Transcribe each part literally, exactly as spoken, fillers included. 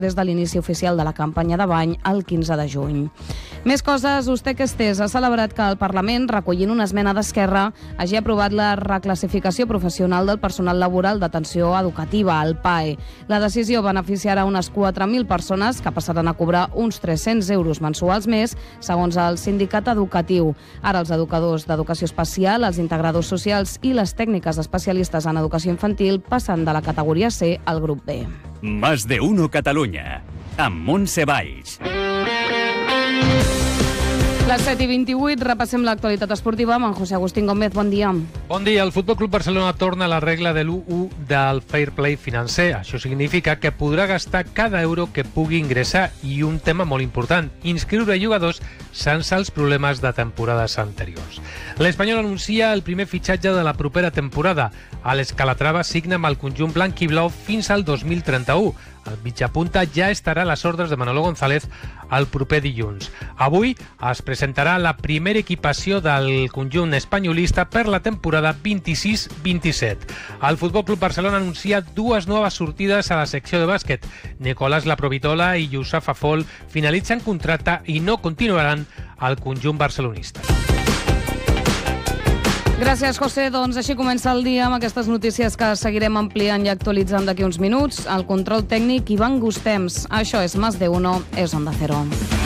des de l'inici oficial de la campanya de bany el quinze de juny. Més coses, Uztekestes ha celebrat que el Parlament, recollint una esmena d'Esquerra, hagi aprovat la reclassificació professional del personal laboral d'atenció educativa, el P A E. La decisió beneficiarà unes quatre mil persones que passaran a cobrar uns tres-cents euros mensuals més, segons el sindicat educatiu. Ara els educadors d'educació especial, els integradors socials i les tècniques especialistes en educació infantil passen de la categoria C al grup B. Más de uno Catalunya, amb Montse Valls. Les set i vint-i-vuit, repassem l'actualitat esportiva amb en José Agustín Gómez. Bon dia. Bon dia. El Futbol Club Barcelona torna a la regla de l'u u del fair play financer. Això significa que podrà gastar cada euro que pugui ingressar i un tema molt important, inscriure jugadors sense els problemes de temporades anteriors. L'Espanyol anuncia el primer fitxatge de la propera temporada. Alex Calatrava signa amb el conjunt blanc i blau fins al dos mil trenta-u. El mitjapunta ja estarà a les ordres de Manolo González el proper dilluns. Avui es presentarà la primera equipació del conjunt espanyolista per la temporada vint-i-sis vint-i-set. El Futbol Club Barcelona anuncia dues noves sortides a la secció de bàsquet. Nicolás Laprovitola i Youssef Afol finalitzen contracte i no continuaran al conjunt barcelonista. Gràcies, José. Doncs així comença el dia amb aquestes notícies que seguirem ampliant i actualitzant d'aquí uns minuts. El control tècnic, Ivan Gustems. Això és Más de Uno, és Onda Cero.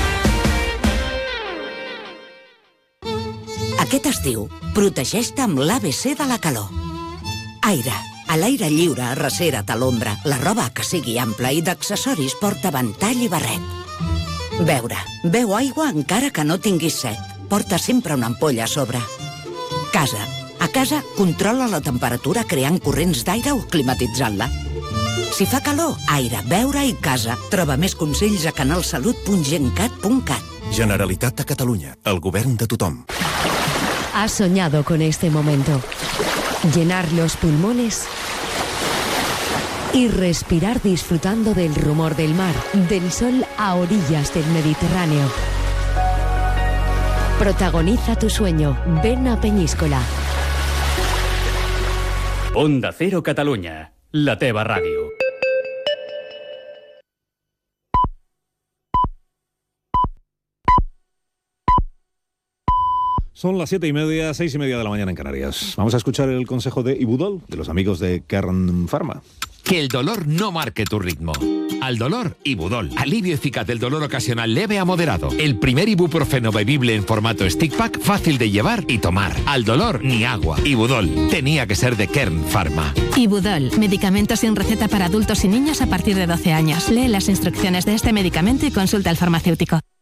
Aquest estiu, protegeix-te amb l'A B C de la calor. Aire. A l'aire lliure, arrecera't a l'ombra. La roba que sigui ampla i d'accessoris porta ventall i barret. Beure. Beu aigua encara que no tinguis set. Porta sempre una ampolla a sobre. Casa. A casa, controla la temperatura creant corrents d'aire o climatitzant-la. Si fa calor, aire, beure i casa. Troba més consells a canal salut punt gencat punt cat. Generalitat de Catalunya, el govern de tothom. Has soñado con este momento. Llenar los pulmones y respirar disfrutando del rumor del mar, del sol a orillas del Mediterráneo. Protagoniza tu sueño. Ven a Peñíscola. Onda Cero Catalunya, la teva ràdio. Son las siete y media, seis y media de la mañana en Canarias. Vamos a escuchar el consejo de Ibudol, de los amigos de Kern Pharma. Que el dolor no marque tu ritmo. Al dolor, Ibudol. Alivio eficaz del dolor ocasional leve a moderado. El primer ibuprofeno bebible en formato stick pack, fácil de llevar y tomar. Al dolor, ni agua. Ibudol. Tenía que ser de Kern Pharma. Ibudol. Medicamento sin receta para adultos y niños a partir de doce años. Lee las instrucciones de este medicamento y consulta al farmacéutico.